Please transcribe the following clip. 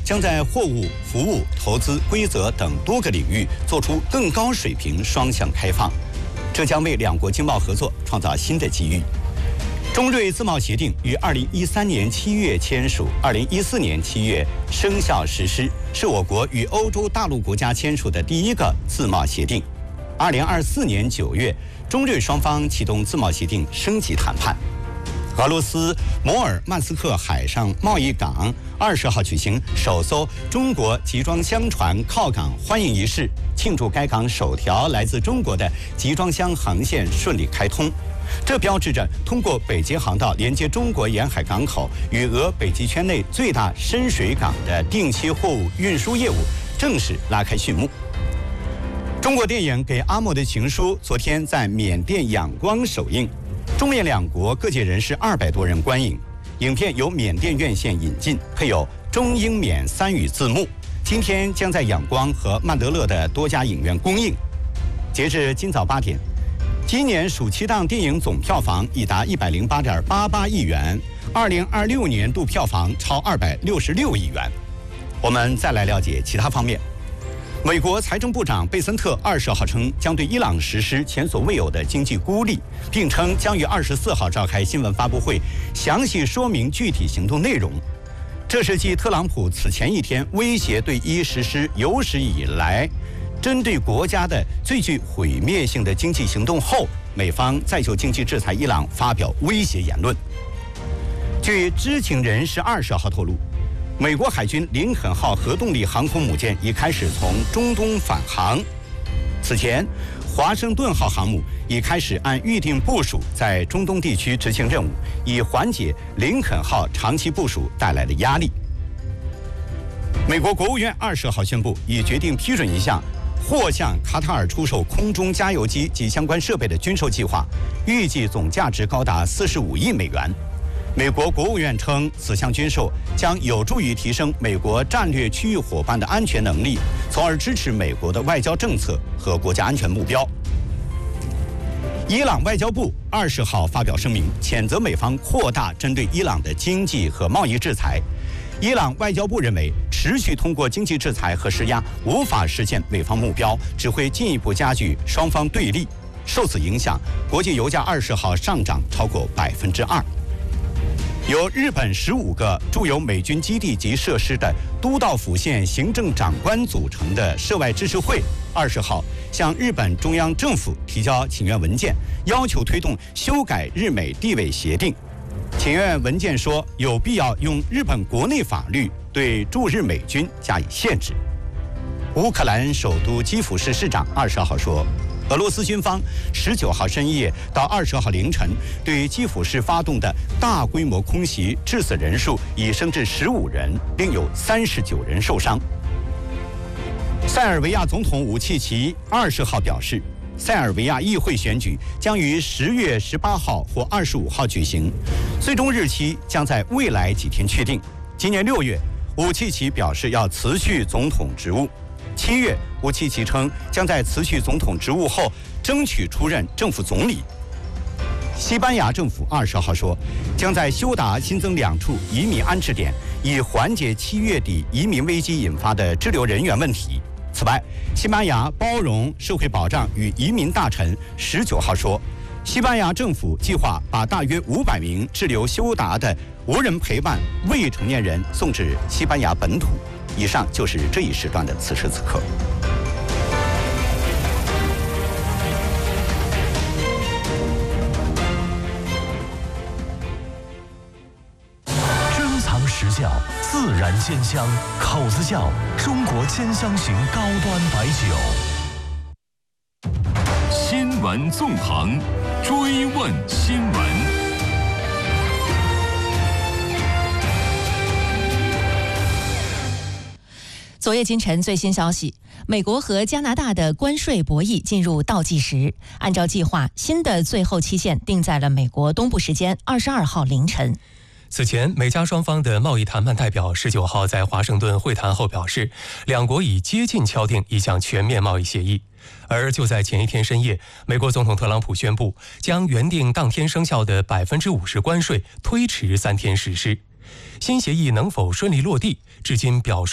将在货物、服务、投资、规则等多个领域做出更高水平双向开放，这将为两国经贸合作创造新的机遇。中瑞自贸协定于2013年7月签署，2014年7月生效实施，是我国与欧洲大陆国家签署的第一个自贸协定。2024年9月，中瑞双方启动自贸协定升级谈判。俄罗斯摩尔曼斯克海上贸易港20号举行首艘中国集装箱船靠港欢迎仪式，庆祝该港首条来自中国的集装箱航线顺利开通。这标志着通过北捷航道连接中国沿海港口与俄北极圈内最大深水港的定期货物运输业务正式拉开序幕。中国电影《给阿莫的情书》昨天在缅甸仰光首映。中缅两国各界人士200多人观影，影片由缅甸院线引进，配有中英缅3语字幕。今天将在仰光和曼德勒的多家影院公映。截至今早8点，今年暑期档电影总票房已达108.88亿元，2026年度票房超266亿元。我们再来了解其他方面。美国财政部长贝森特20号称，将对伊朗实施前所未有的经济孤立，并称将于24号召开新闻发布会，详细说明具体行动内容。这是继特朗普此前一天威胁对伊实施有史以来针对国家的最具毁灭性的经济行动后，美方再就经济制裁伊朗发表威胁言论。据知情人士20号透露，美国海军林肯号核动力航空母舰已开始从中东返航。此前，华盛顿号航母已开始按预定部署在中东地区执行任务，以缓解林肯号长期部署带来的压力。美国国务院20号宣布，已决定批准一项或向卡塔尔出售空中加油机及相关设备的军售计划，预计总价值高达45亿美元。美国国务院称，此项军售将有助于提升美国战略区域伙伴的安全能力，从而支持美国的外交政策和国家安全目标。伊朗外交部20号发表声明，谴责美方扩大针对伊朗的经济和贸易制裁。伊朗外交部认为，持续通过经济制裁和施压无法实现美方目标，只会进一步加剧双方对立。受此影响，国际油价20号上涨超过2%。由日本15个驻有美军基地及设施的都道府县行政长官组成的涉外支持会20号向日本中央政府提交请愿文件，要求推动修改日美地位协定。请愿文件说，有必要用日本国内法律对驻日美军加以限制。乌克兰首都基辅市市长20号说，俄罗斯军方19号深夜到20号凌晨对基辅市发动的大规模空袭，致死人数已升至15人，另有39人受伤。塞尔维亚总统武契奇20号表示，塞尔维亚议会选举将于10月18号或25号举行，最终日期将在未来几天确定。今年6月，武契奇表示要辞去总统职务。7月，武契奇称将在辞去总统职务后争取出任政府总理。西班牙政府20号说，将在休达新增2处移民安置点，以缓解7月底移民危机引发的滞留人员问题。此外，西班牙包容社会保障与移民大臣19号说，西班牙政府计划把大约500名滞留休达的无人陪伴未成年人送至西班牙本土。以上就是这一时段的此时此刻。 珍藏实窖，自然鲜香，口子窖中国千香型高端白酒。 新闻纵横，追问新闻。 昨夜今晨最新消息，美国和加拿大的关税博弈进入倒计时。按照计划，新的最后期限定在了美国东部时间22号凌晨。 此前，美加双方的贸易谈判代表19号在华盛顿会谈后表示，两国已接近敲定一项全面贸易协议。而就在前一天深夜，美国总统特朗普宣布将原定当天生效的50%关税推迟3天实施。新协议能否顺利落地，至今表述